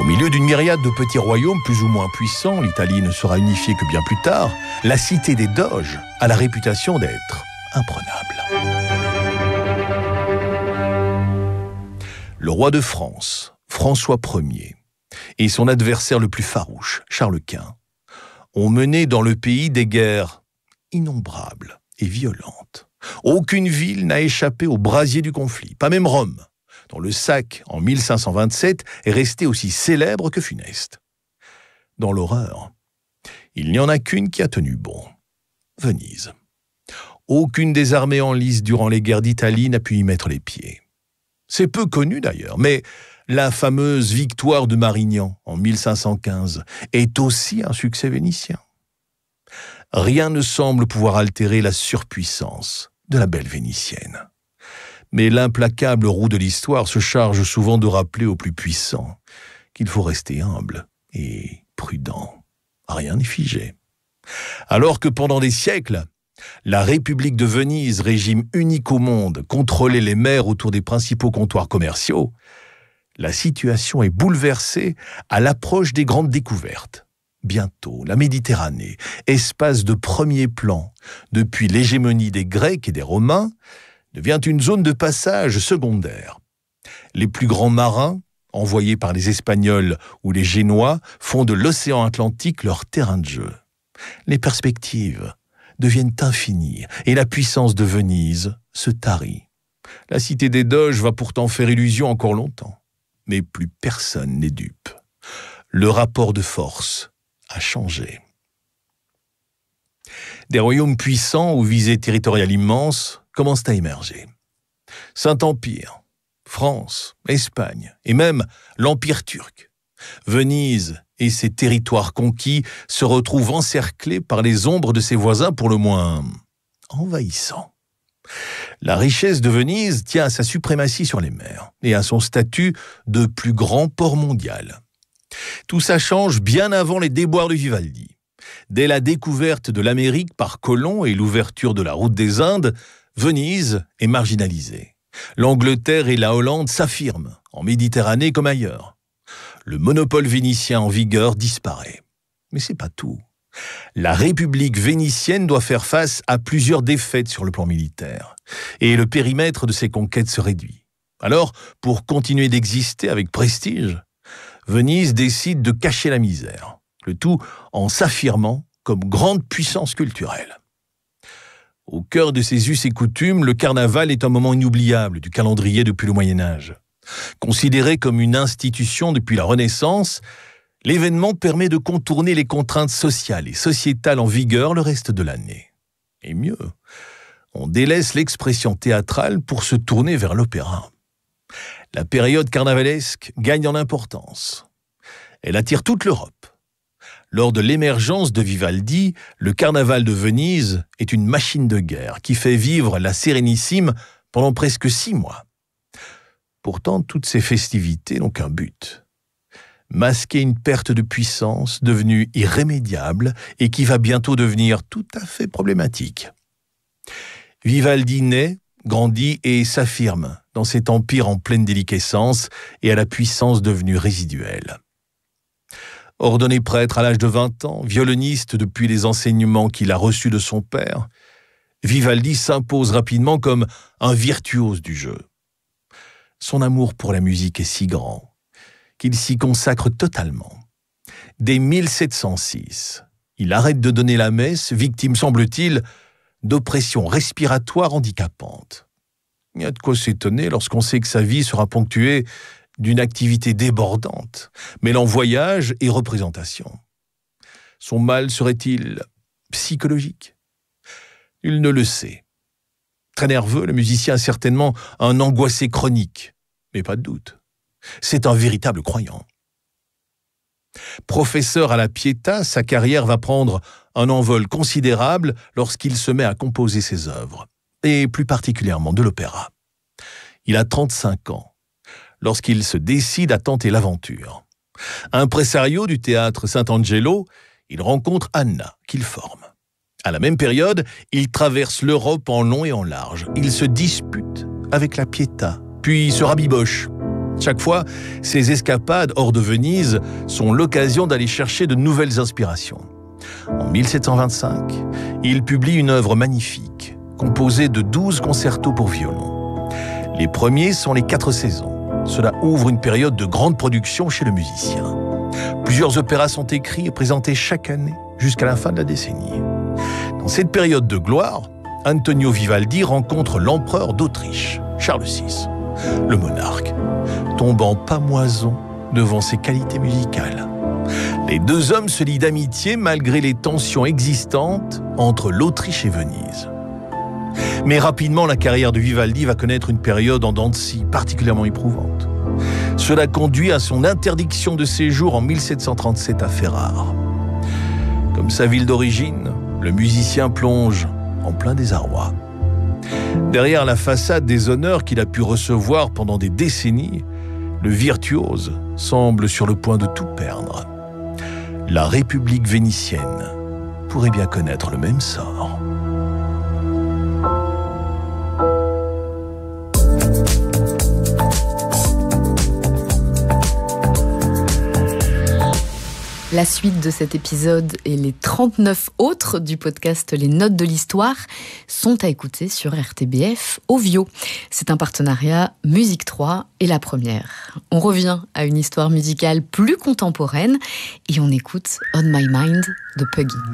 Au milieu d'une myriade de petits royaumes plus ou moins puissants, l'Italie ne sera unifiée que bien plus tard, la cité des Doges a la réputation d'être imprenable. Le roi de France, François Ier, et son adversaire le plus farouche, Charles Quint, ont mené dans le pays des guerres innombrables et violentes. Aucune ville n'a échappé au brasier du conflit, pas même Rome, dont le sac en 1527 est resté aussi célèbre que funeste. Dans l'horreur, il n'y en a qu'une qui a tenu bon, Venise. Aucune des armées en lice durant les guerres d'Italie n'a pu y mettre les pieds. C'est peu connu d'ailleurs, mais la fameuse victoire de Marignan en 1515 est aussi un succès vénitien. Rien ne semble pouvoir altérer la surpuissance de la belle Vénitienne. Mais l'implacable roue de l'histoire se charge souvent de rappeler aux plus puissants qu'il faut rester humble et prudent. Rien n'est figé. Alors que pendant des siècles, la République de Venise, régime unique au monde, contrôlait les mers autour des principaux comptoirs commerciaux, la situation est bouleversée à l'approche des grandes découvertes. Bientôt, la Méditerranée, espace de premier plan depuis l'hégémonie des Grecs et des Romains, devient une zone de passage secondaire. Les plus grands marins, envoyés par les Espagnols ou les Génois, font de l'océan Atlantique leur terrain de jeu. Les perspectives deviennent infinies et la puissance de Venise se tarit. La cité des Doges va pourtant faire illusion encore longtemps, mais plus personne n'est dupe. Le rapport de force a changé. Des royaumes puissants aux visées territoriales immenses commencent à émerger. Saint-Empire, France, Espagne et même l'Empire turc. Venise et ses territoires conquis se retrouvent encerclés par les ombres de ses voisins pour le moins envahissants. La richesse de Venise tient à sa suprématie sur les mers et à son statut de plus grand port mondial. Tout ça change bien avant les déboires de Vivaldi. Dès la découverte de l'Amérique par Colomb et l'ouverture de la route des Indes, Venise est marginalisée. L'Angleterre et la Hollande s'affirment, en Méditerranée comme ailleurs. Le monopole vénitien en vigueur disparaît. Mais c'est pas tout. La République vénitienne doit faire face à plusieurs défaites sur le plan militaire, et le périmètre de ses conquêtes se réduit. Alors, pour continuer d'exister avec prestige, Venise décide de cacher la misère, le tout en s'affirmant comme grande puissance culturelle. Au cœur de ses us et coutumes, le carnaval est un moment inoubliable du calendrier depuis le Moyen-Âge. Considéré comme une institution depuis la Renaissance, l'événement permet de contourner les contraintes sociales et sociétales en vigueur le reste de l'année. Et mieux, on délaisse l'expression théâtrale pour se tourner vers l'opéra. La période carnavalesque gagne en importance. Elle attire toute l'Europe. Lors de l'émergence de Vivaldi, le carnaval de Venise est une machine de guerre qui fait vivre la Sérénissime pendant presque 6 mois. Pourtant, toutes ces festivités n'ont qu'un but: masquer une perte de puissance devenue irrémédiable et qui va bientôt devenir tout à fait problématique. Vivaldi naît, grandit et s'affirme dans cet empire en pleine déliquescence et à la puissance devenue résiduelle. Ordonné prêtre à l'âge de 20 ans, violoniste depuis les enseignements qu'il a reçus de son père, Vivaldi s'impose rapidement comme un virtuose du jeu. Son amour pour la musique est si grand qu'il s'y consacre totalement. Dès 1706, il arrête de donner la messe, victime, semble-t-il, d'oppressions respiratoires handicapantes. Il y a de quoi s'étonner lorsqu'on sait que sa vie sera ponctuée d'une activité débordante, mêlant voyage et représentation. Son mal serait-il psychologique? Il ne le sait. Très nerveux, le musicien a certainement un angoissé chronique, mais pas de doute. C'est un véritable croyant. Professeur à la Pietà, sa carrière va prendre un envol considérable lorsqu'il se met à composer ses œuvres, et plus particulièrement de l'opéra. Il a 35 ans, lorsqu'il se décide à tenter l'aventure. Impresario du théâtre Sant'Angelo, il rencontre Anna, qu'il forme. À la même période, il traverse l'Europe en long et en large. Il se dispute avec la Pietà, puis se rabiboche Chaque fois, ces escapades hors de Venise sont l'occasion d'aller chercher de nouvelles inspirations. En 1725, il publie une œuvre magnifique, composée de 12 concertos pour violon. Les premiers sont les 4 saisons. Cela ouvre une période de grande production chez le musicien. Plusieurs opéras sont écrits et présentés chaque année jusqu'à la fin de la décennie. Dans cette période de gloire, Antonio Vivaldi rencontre l'empereur d'Autriche, Charles VI. Le monarque, tombant pamoison devant ses qualités musicales. Les deux hommes se lient d'amitié malgré les tensions existantes entre l'Autriche et Venise. Mais rapidement, la carrière de Vivaldi va connaître une période en dents de scie particulièrement éprouvante. Cela conduit à son interdiction de séjour en 1737 à Ferrare. Comme sa ville d'origine, le musicien plonge en plein désarroi. Derrière la façade des honneurs qu'il a pu recevoir pendant des décennies, le virtuose semble sur le point de tout perdre. La République vénitienne pourrait bien connaître le même sort. La suite de cet épisode et les 39 autres du podcast Les Notes de l'Histoire sont à écouter sur RTBF Ovio. C'est un partenariat Musique 3 et La Première. On revient à une histoire musicale plus contemporaine et on écoute On My Mind de Puggy.